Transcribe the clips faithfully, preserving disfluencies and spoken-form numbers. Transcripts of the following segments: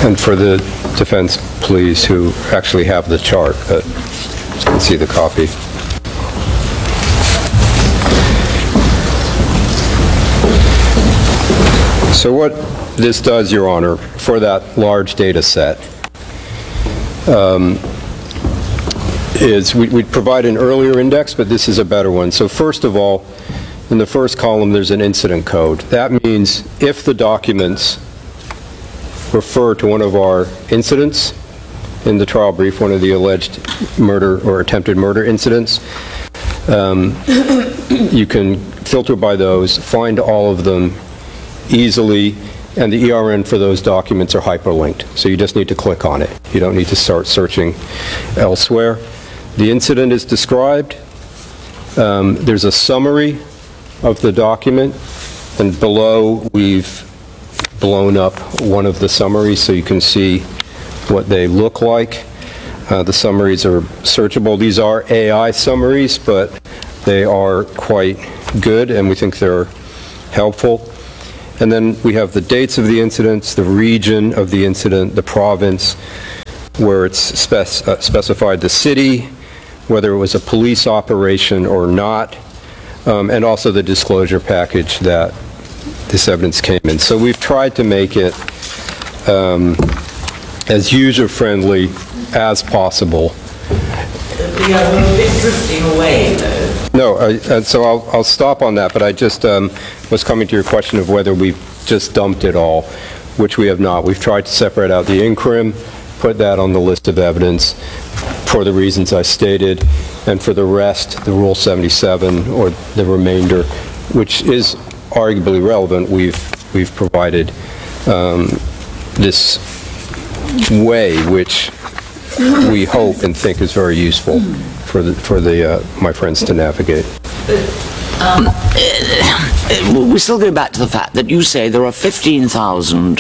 And for the defense, please, who actually have the chart, but you can see the copy. So what this does, Your Honor, for that large data set, um, is we, we provide an earlier index, but this is a better one. So first of all, in the first column, there's an incident code. That means if the documents refer to one of our incidents in the trial brief, one of the alleged murder or attempted murder incidents, um, you can filter by those, find all of them easily, and the E R N for those documents are hyperlinked. So you just need to click on it. You don't need to start searching elsewhere. The incident is described. Um, there's a summary of the document, and below we've blown up one of the summaries so you can see what they look like. Uh, the summaries are searchable. These are A I summaries, but they are quite good, and we think they're helpful. And then we have the dates of the incidents, the region of the incident, the province, where it's spec uh, specified the city, whether it was a police operation or not, um, and also the disclosure package that this evidence came in. So we've tried to make it um, as user-friendly as possible. We are a bit drifting away, though. No, I, and so I'll, I'll stop on that, but I just um, was coming to your question of whether we've just dumped it all, which we have not. We've tried to separate out the incrim, put that on the list of evidence for the reasons I stated, and for the rest, the Rule seventy-seven, or the remainder, which is arguably relevant, we've, we've provided um, this way, which we hope and think is very useful for the, for the, uh, my friends to navigate. Um, uh, we still go back to the fact that you say there are fifteen thousand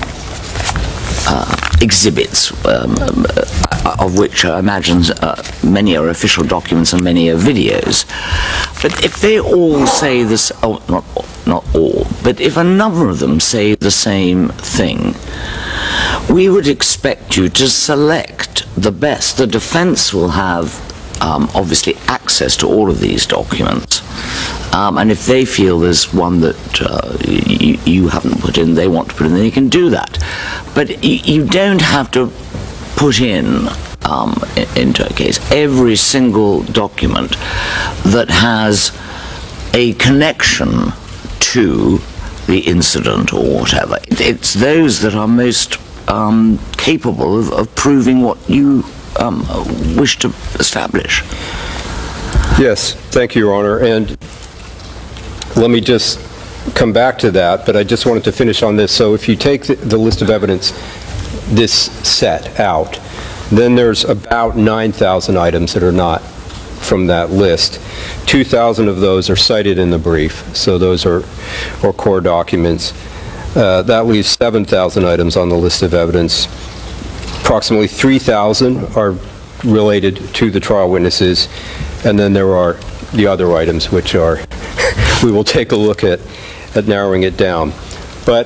uh, exhibits, um, uh, of which I imagine uh, many are official documents and many are videos. But if they all say this, oh, not, not all, but if a number of them say the same thing, we would expect you to select the best. The defense will have, um, obviously, access to all of these documents. Um, and if they feel there's one that uh, you, you haven't put in, they want to put in, then you can do that. But you, you don't have to put in, um, into a case, every single document that has a connection to the incident or whatever. It, it's those that are most um, capable of, of proving what you um, wish to establish. Yes, thank you, Your Honor. And let me just come back to that, but I just wanted to finish on this. So if you take the, the list of evidence, this set out, then there's about nine thousand items that are not from that list. two thousand of those are cited in the brief, so those are or core documents. Uh, that leaves seven thousand items on the list of evidence. Approximately three thousand are related to the trial witnesses, and then there are the other items, which are we will take a look at, at narrowing it down. But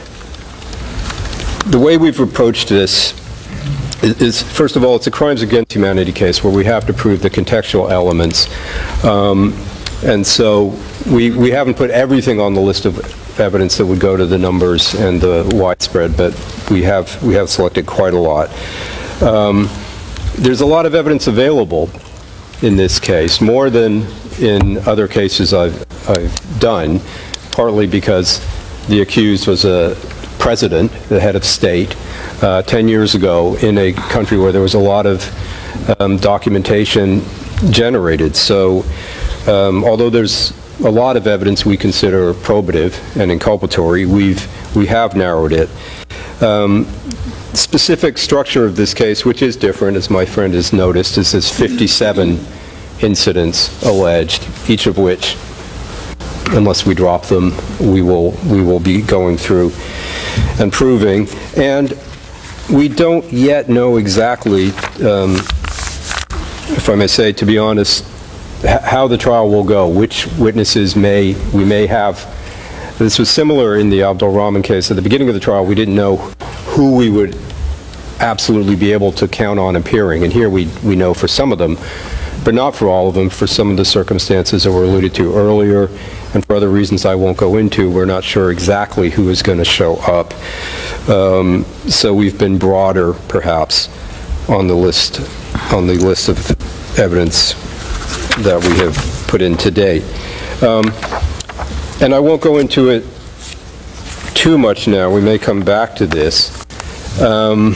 the way we've approached this is, is, first of all, it's a crimes against humanity case where we have to prove the contextual elements. Um, and so we, we haven't put everything on the list of evidence that would go to the numbers and the widespread, but we have, we have selected quite a lot. Um, there's a lot of evidence available in this case, more than in other cases I've, I've done, partly because the accused was a president, the head of state, uh, ten years ago in a country where there was a lot of um, documentation generated. So um, although there's a lot of evidence we consider probative and inculpatory, we've, we have narrowed it. Um, specific structure of this case, which is different, as my friend has noticed, is this fifty-seven incidents alleged, each of which, unless we drop them, we will we will be going through and proving. And we don't yet know exactly, um, if I may say, to be honest, how the trial will go, which witnesses may we may have. This was similar in the Abdul Rahman case. At the beginning of the trial, we didn't know who we would absolutely be able to count on appearing. And here we, we know for some of them, but not for all of them, for some of the circumstances that were alluded to earlier, and for other reasons I won't go into, we're not sure exactly who is going to show up. Um, so we've been broader, perhaps, on the list, on the list of evidence that we have put in today. Um, and I won't go into it too much now. We may come back to this. Um,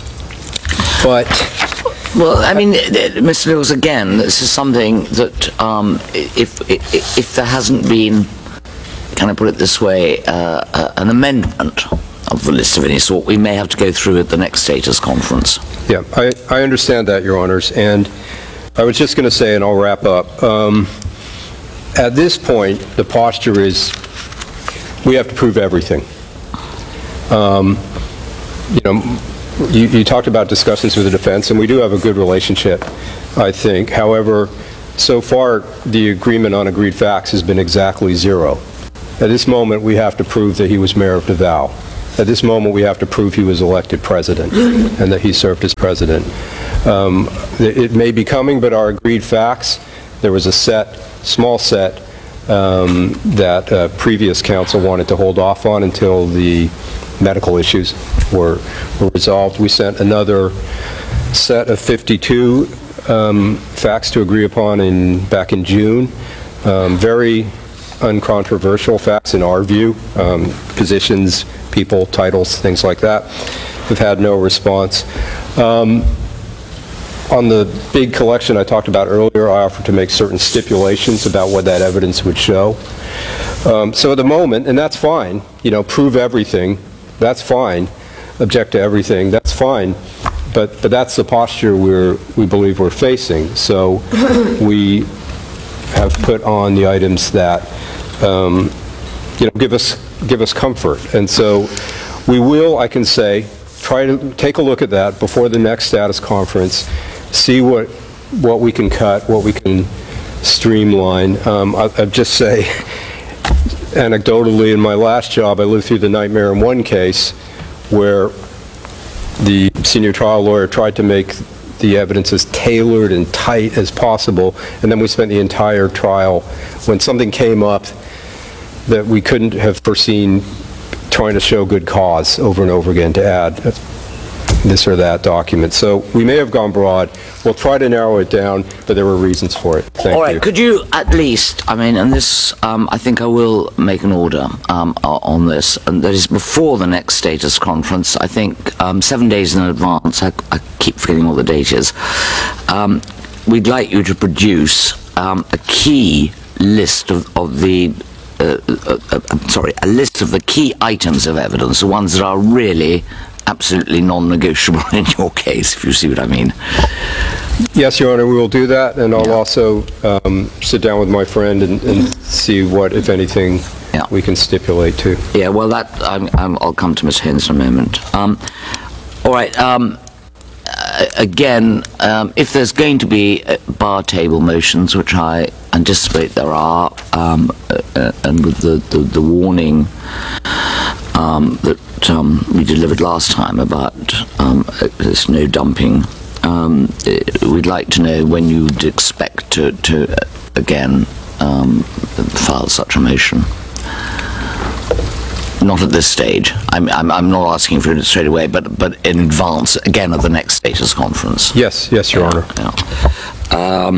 but Well, I mean, Mister Lewis, again, this is something that um, if, if if there hasn't been, can I put it this way, uh, uh, an amendment of the list of any sort, we may have to go through at the next status conference. yeah, I, I understand that, Your Honors, and I was just going to say, and I'll wrap up, um, at this point, the posture is we have to prove everything. Um, you know, You, you talked about discussions with the defense, and we do have a good relationship, I think. However, so far, the agreement on agreed facts has been exactly zero. At this moment, we have to prove that he was mayor of Davao. At this moment, we have to prove he was elected president and that he served as president. Um, it may be coming, but our agreed facts, there was a set, small set, um, that uh, previous council wanted to hold off on until the medical issues were, were resolved. We sent another set of fifty-two um, facts to agree upon in back in June. Um, very uncontroversial facts in our view. Um, positions, people, titles, things like that. We've had no response. Um, on the big collection I talked about earlier, I offered to make certain stipulations about what that evidence would show. Um, so at the moment, and that's fine, you know, prove everything. That's fine. Object to everything. That's fine. But but that's the posture we're we believe we're facing. So we have put on the items that um, you know give us give us comfort. And so we will, I can say, try to take a look at that before the next status conference. See what what we can cut, what we can streamline. Um, I, I'd just say. Anecdotally, in my last job, I lived through the nightmare in one case where the senior trial lawyer tried to make the evidence as tailored and tight as possible, and then we spent the entire trial, when something came up that we couldn't have foreseen, trying to show good cause over and over again to add this or that document. So we may have gone broad. We'll try to narrow it down, but there were reasons for it. Thank All right, you. could you at least, I mean, and this, um, I think I will make an order um, on this, and that is before the next status conference, I think um, seven days in advance, I, I keep forgetting what the date is, um, we'd like you to produce um, a key list of, of the Uh, uh, uh, uh, sorry, a list of the key items of evidence, the ones that are really absolutely non-negotiable in your case, if you see what I mean. Yes, Your Honor, we will do that, and I'll Yeah. also um, sit down with my friend and, and see what, if anything, Yeah. we can stipulate too. Yeah, well, that I'm, I'm, I'll come to Miz Haynes in a moment. Um, all right. Um, uh, again, um, if there's going to be uh, bar table motions, which I anticipate there are, um, uh, uh, and with the, the, the warning um, that um, we delivered last time about um, uh, this no dumping, um, uh, we'd like to know when you'd expect to, to uh, again, um, file such a motion. Not at this stage. I'm, I'm, I'm not asking for it straight away, but, but in advance, again, at the next status conference. Yes, yes, Your Honor. Yeah. Um,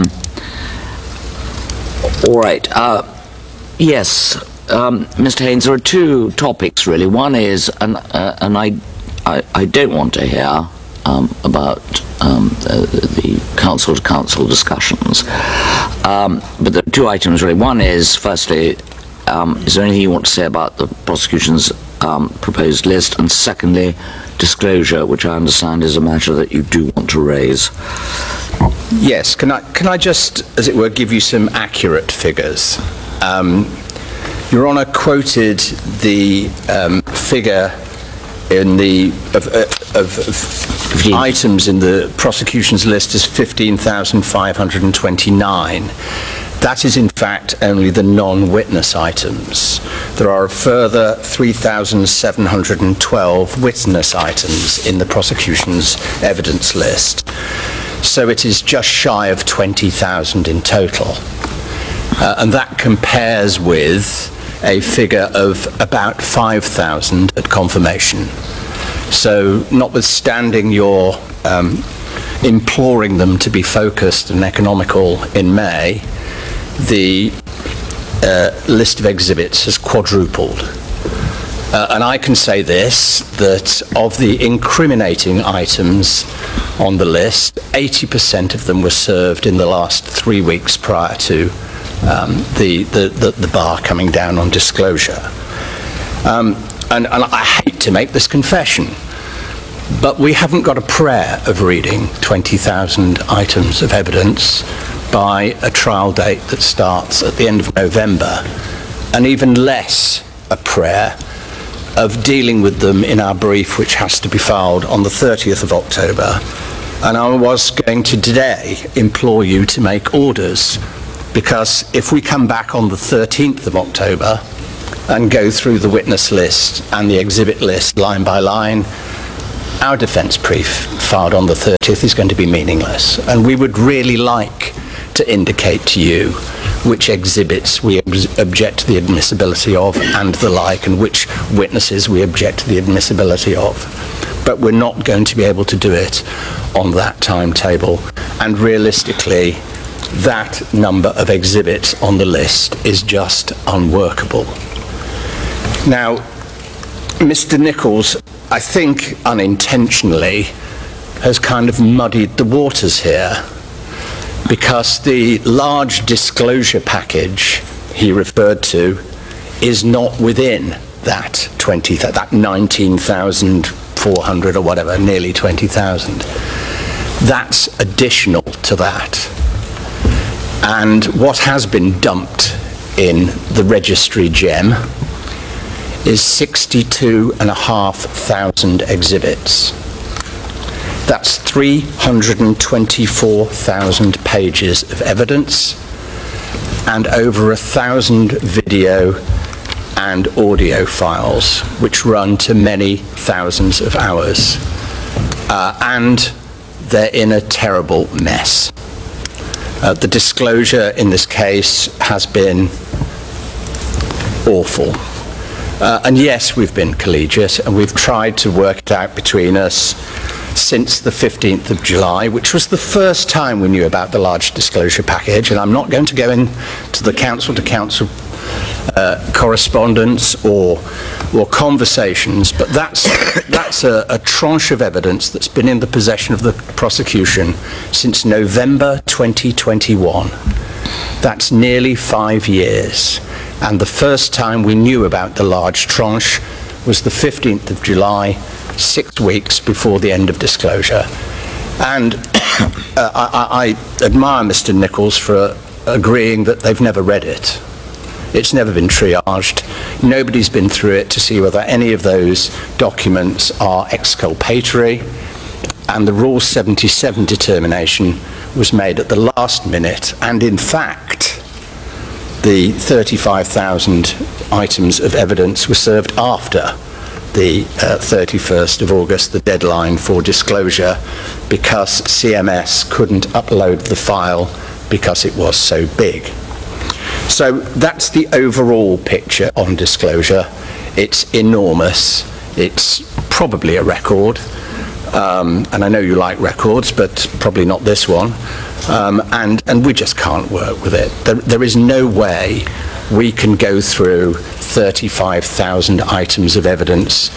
all right. Uh, yes, um, Mister Haynes, there are two topics, really. One is, and, uh, and I, I, I don't want to hear um, about um, the, the council-to-council discussions, um, but there are two items, really. One is, firstly, Um, is there anything you want to say about the prosecution's um, proposed list? And secondly, disclosure, which I understand is a matter that you do want to raise. Yes, can I, can I just, as it were, give you some accurate figures? Um, Your Honour quoted the um, figure in the, of, of, of items in the prosecution's list as fifteen thousand five hundred twenty-nine. That is, in fact, only the non-witness items. There are a further three thousand seven hundred twelve witness items in the prosecution's evidence list. So it is just shy of twenty thousand in total. Uh, and that compares with a figure of about five thousand at confirmation. So notwithstanding your um, imploring them to be focused and economical in May, the uh, list of exhibits has quadrupled. Uh, and I can say this, that of the incriminating items on the list, eighty percent of them were served in the last three weeks prior to um, the, the, the, the bar coming down on disclosure. Um, and, and I hate to make this confession, but we haven't got a prayer of reading twenty thousand items of evidence by a trial date that starts at the end of November, and even less a prayer of dealing with them in our brief, which has to be filed on the thirtieth of October. And I was going to today implore you to make orders, because if we come back on the thirteenth of October and go through the witness list and the exhibit list line by line, our defence brief filed on the thirtieth is going to be meaningless. And we would really like to indicate to you which exhibits we ob object to the admissibility of and the like, and which witnesses we object to the admissibility of. But we're not going to be able to do it on that timetable. And realistically, that number of exhibits on the list is just unworkable. Now, Mister Nichols, I think unintentionally, has kind of muddied the waters here, because the large disclosure package he referred to is not within that twenty, that nineteen thousand four hundred or whatever, nearly twenty thousand. That's additional to that. And what has been dumped in the registry gem is sixty-two and a half thousand exhibits. That's three hundred twenty-four thousand pages of evidence and over a thousand video and audio files, which run to many thousands of hours. Uh, and they're in a terrible mess. Uh, the disclosure in this case has been awful. Uh, and yes, we've been collegiate, and we've tried to work it out between us since the fifteenth of July, which was the first time we knew about the large disclosure package. And I'm not going to go into the council-to-council uh, correspondence or or conversations, but that's that's a, a tranche of evidence that's been in the possession of the prosecution since November twenty twenty-one. That's nearly five years. And the first time we knew about the large tranche was the fifteenth of July, six weeks before the end of disclosure. And uh, I, I admire Mister Nichols for agreeing that they've never read it. It's never been triaged. Nobody's been through it to see whether any of those documents are exculpatory. And the Rule seventy-seven determination was made at the last minute. And in fact, the thirty-five thousand items of evidence were served after the uh, thirty-first of August, the deadline for disclosure, because C M S couldn't upload the file because it was so big. So that's the overall picture on disclosure. It's enormous. It's probably a record. Um, and I know you like records, but probably not this one. Um, and, and we just can't work with it. There, there is no way we can go through thirty-five thousand items of evidence.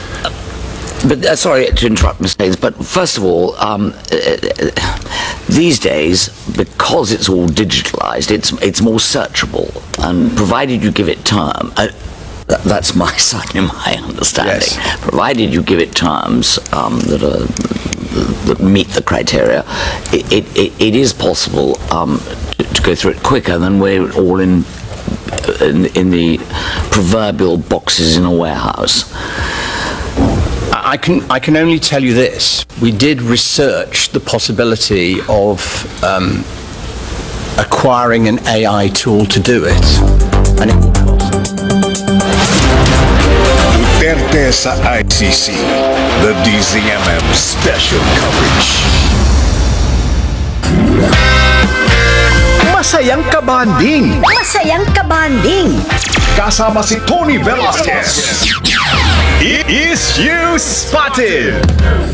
But uh, sorry to interrupt, Mister Hayes, but first of all, um, uh, these days, because it's all digitalized, it's it's more searchable, and provided you give it time, uh, th that's my certainly my understanding. Yes. Provided you give it terms um, that are that meet the criteria, it it, it, it is possible um, to, to go through it quicker than we're all in, in in the proverbial boxes in a warehouse. I can, I can only tell you this. We did research the possibility of um, acquiring an A I tool to do it. And it will cost. Duterte sa I C C, the D Z M M special coverage. Masayang kabanding Masayang kabanding. kasama si Tony Velasquez. It is you spotted!